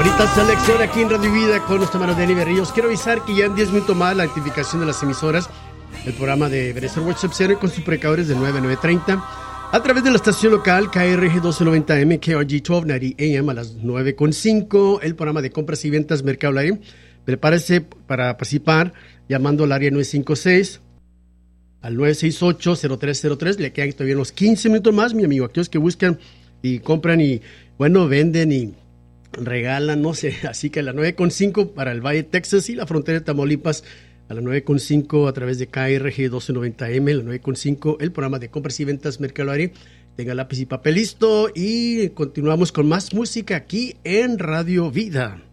Bonita selección aquí en Radio Vida con nuestra mano de Dani Ríos. Quiero avisar que ya en 10 minutos más la identificación de las emisoras, el programa de Venezuela WhatsApp Center con sus precauciones de 9 a 9:30 a través de la estación local KRG 1290M, KRG 1290 AM a las 9:05, el programa de compras y ventas Mercado Libre. Prepárese para participar llamando al área 956 al 968-0303. Le quedan todavía unos 15 minutos más, mi amigo. Aquellos que buscan y compran y, bueno, venden y regalan, no sé. Así que a las 9:05 para el Valle, Texas y la frontera de Tamaulipas, a las 9:05 a través de KRG 1290M, a las 9:05 el programa de compras y ventas Mercado Libre. Tenga lápiz y papel listo y continuamos con más música aquí en Radio Vida.